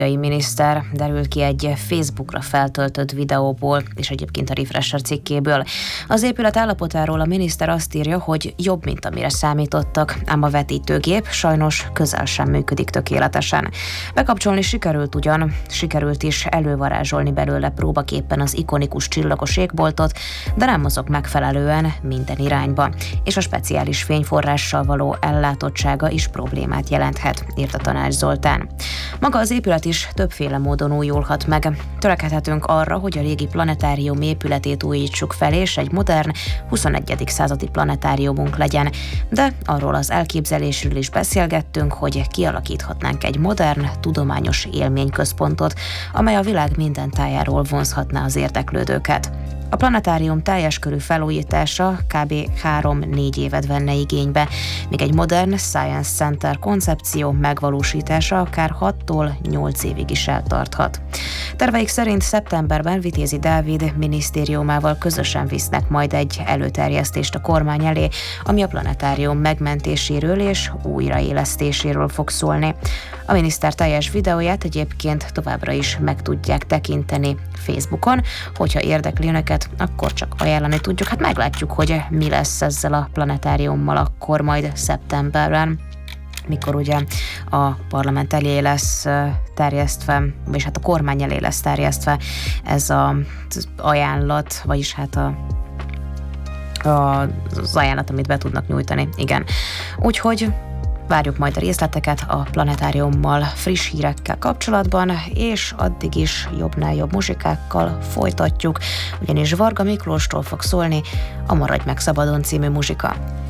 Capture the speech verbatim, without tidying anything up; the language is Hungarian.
miniszter, derül ki egy Facebookra feltöltött videóból, és egyébként a Refresher cikkéből. Az épület állapotáról a miniszter azt írja, hogy jobb, mint amire számítottak, ám a vetítőgép sajnos közel sem működik tökéletesen. Bekapcsolni sikerült ugyan, sikerült is elővarázsolni belőle próbaképpen az ikonikus csillagos égboltot, de nem mozog megfelelően minden irányba, és a speciális fényforrással való ellátottsága is problémát jelenthet, írta Tanács Zoltán. Maga az épület is többféle módon újulhat meg. Törekedhetünk arra, hogy a régi planetárium épületét újítsuk fel, és egy modern, huszonegyedik századi planetáriumunk legyen, de arról az elképzelésről is beszélgettünk, hogy kialakíthatnánk egy modern, tudományos élményközpontot, amely a világ minden tájáról vonzhatná az érdeklődőket. A planetárium teljes körű felújítása kb. három-négy évet venne igénybe, míg egy modern Science Center koncepció megvalósítása akár hattól nyolc évig is eltarthat. Terveik szerint szeptemberben Vitézi Dávid minisztériumával közösen visznek majd egy előterjesztést a kormány elé, ami a planetárium megmentéséről és újraélesztéséről fog szólni. A miniszter teljes videóját egyébként továbbra is meg tudják tekinteni Facebookon, hogyha érdekli önöket, akkor csak ajánlani tudjuk. Hát meglátjuk, hogy mi lesz ezzel a planetáriummal akkor majd szeptemberben, mikor ugye a parlament elé lesz terjesztve, és hát a kormány elé lesz terjesztve ez az ajánlat, vagyis hát a az ajánlat, amit be tudnak nyújtani. Igen. Úgyhogy várjuk majd a részleteket a planetáriummal friss hírekkel kapcsolatban, és addig is jobbnál jobb muzsikákkal folytatjuk, ugyanis Varga Miklóstól fog szólni a Maradj meg szabadon című muzsika.